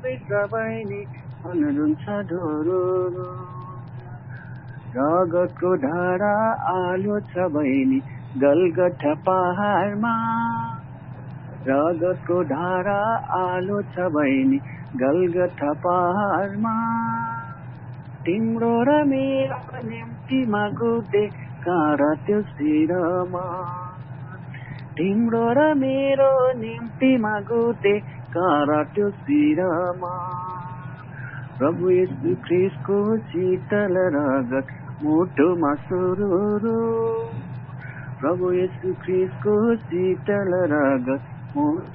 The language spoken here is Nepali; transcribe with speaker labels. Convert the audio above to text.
Speaker 1: पवित्र बहिनी अनुरुन्छ ढोरो रगतको धारा आलो छ बहिनी गलगथा पहाडमा रगतको धारा आलो छ बहिनी गलगथा पहाडमा तिम्रो र मेरो निम्तिमा गुदे काँडा त्यो शिरमा तिम्रो र मेरो निम्तिमा गुदे काँडा त्यो शिरमा प्रभु येशू ख्रीष्टको शीतल रगत मुटुमा सुरुरु प्रभु येशू ख्रीष्टको शीतल रगत